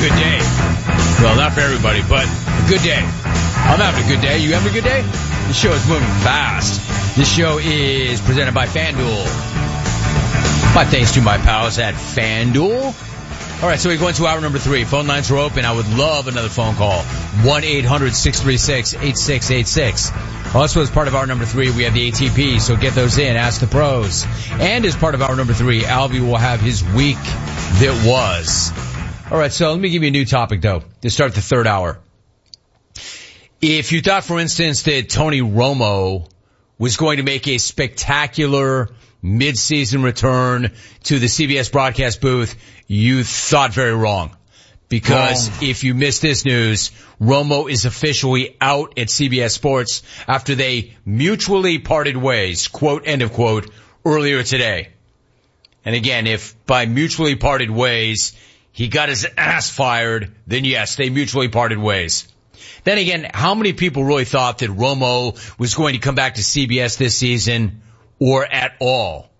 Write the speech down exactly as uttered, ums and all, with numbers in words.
good day. Well, not for everybody, but a good day. I'm having a good day. You having a good day? This show is moving fast. This show is presented by FanDuel. My thanks to my pals at FanDuel. All right, so we go into hour number three. Phone lines are open. I would love another phone call. one eight hundred six three six eight six eight six. Also, as part of hour number three, we have the A T P, so get those in. Ask the pros. And as part of hour number three, Albie will have his week that was. All right, so let me give you a new topic, though, to start the third hour. If you thought, for instance, that Tony Romo was going to make a spectacular mid-season return to the C B S broadcast booth, you thought very wrong. Because wrong. If you missed this news, Romo is officially out at C B S Sports after they mutually parted ways, quote, end of quote, earlier today. And again, if by mutually parted ways he got his ass fired, then yes, they mutually parted ways. Then again, how many people really thought that Romo was going to come back to C B S this season or at all?